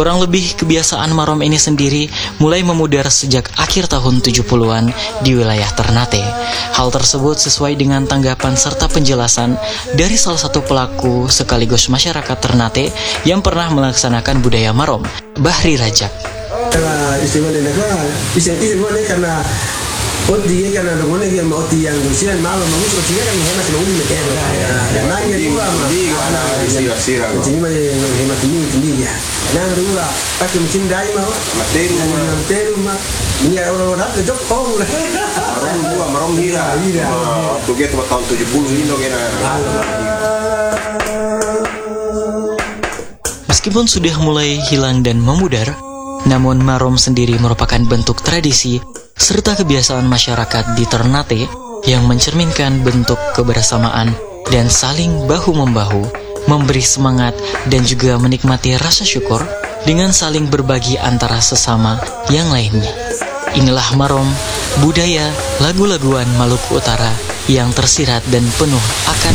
Kurang lebih kebiasaan Marom ini sendiri mulai memudar sejak akhir tahun 70-an di wilayah Ternate. Hal tersebut sesuai dengan tanggapan serta penjelasan dari salah satu pelaku sekaligus masyarakat Ternate yang pernah melaksanakan budaya Marom, Bahri Rajak. Karena Oti karena dongone yang mau yang usian malam magus oti kan hemat mau di negara. Dan nanya juga mana sira-sira. Jadi mah hemat ini ya. Nah dulu pakai mesin dai mah. Materu mah. Ini orang-orang ada jokong lah. Marom hira. Tuh gitu tahun 70 ini dong era. Meskipun sudah mulai hilang dan memudar, namun Marom sendiri merupakan bentuk tradisi serta kebiasaan masyarakat di Ternate yang mencerminkan bentuk kebersamaan dan saling bahu-membahu, memberi semangat dan juga menikmati rasa syukur dengan saling berbagi antara sesama yang lainnya. Inilah Marom, budaya lagu-laguan Maluku Utara yang tersirat dan penuh akan